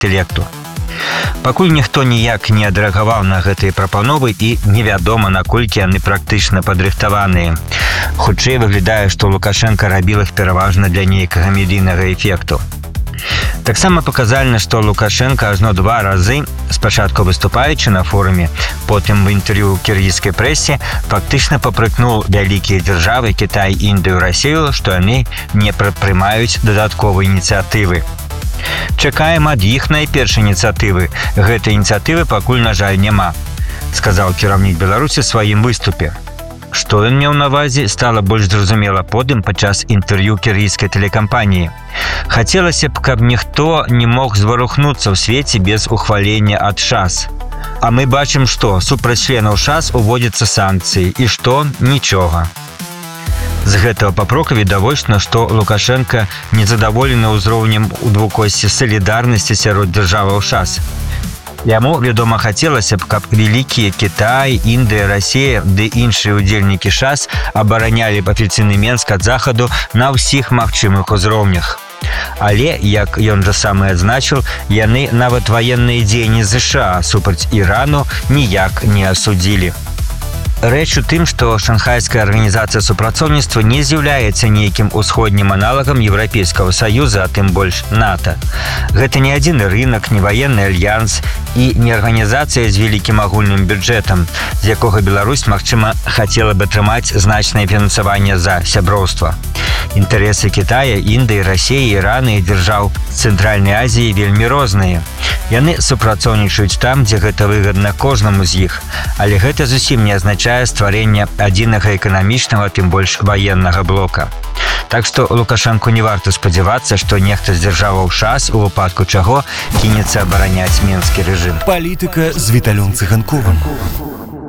інтэлекту. Пакуль ніхто ніяк не адрэагаваў на гэтыя прапановы і невядома, наколькі яны практычна падрыхтаваныя. Хутчэй выглядае, што Лукашенка рабіў іх пераважна для нейкага медыйнага эфекту. Таксама паказальна, што Лукашенка ажно 2 разы, спачатку выступаючы на форуме, потым в інтэрв'ю кіргізскай прэсе, фактычна папрыкнуў вялікія дзяржавы Кітай, Індыю, Расію, што яны не прадпрымаюць дадатковыя ініцыятывы. Чакаем ад іх найперш ініцыятывы. Гэтай ініцыятывы пакуль, на жаль, няма, сказаў кіраўнік Беларусі ў сваім выступе. Што ён меў на ўвазе, стала больш зразумела потым падчас інтэрв'ю кіргізскай тэлекампаніі. Хацелася б, каб ніхто не мог зварухнуцца ў свеце без ухвалення ад ШАС. А мы бачым, што супраць членаў ШАС уводзяцца санкцыі, і што нічога. З гэтага папрока відавочна, што Лукашенка незадаволены ўзроўнем у двукосці салідарнасці сярод дзяржаваў ШАС. Яму, вядома, хацелася б, каб вялікія Кітай, Індыя, Расія ды іншыя ўдзельнікі ШАС абаранялі б афіцыйны Менск ад захаду на ўсіх магчымых узроўнях. Але, як ён жа сам і адзначыў, яны нават ваенныя дзеянні ЗША супраць Ірану ніяк не асудзілі. Рэч у тым, што Шанхайская арганізацыя супрацоўніцтва не з'яўляецца нейкім усходнім аналагам Еўрапейскага Саюза, а тым больш НАТО. Гэта не адзіны рынок, не ваенны альянс і не арганізацыя з вялікім агульным бюджэтам, з якога Беларусь, магчыма, хацела б атрымаць значнае фінансаванне за сяброўства. Інтарэсы Кітая, Індыі, Расіі, Ірана і дзяржаў Цэнтральнай Азіі вельмі розныя. Яны супрацоўнічаюць там, дзе гэта выгадна кожнаму з іх, але гэта зусім не азначае стварэння адзінага эканамічнага, тым больш ваеннага блока. Так што Лукашенку не варта спадзявацца, што нехта з дзяржаваў ШАС, у выпадку чаго кінецца абараняць менскі рэжым. Палітыка з Віталём Цыганковым.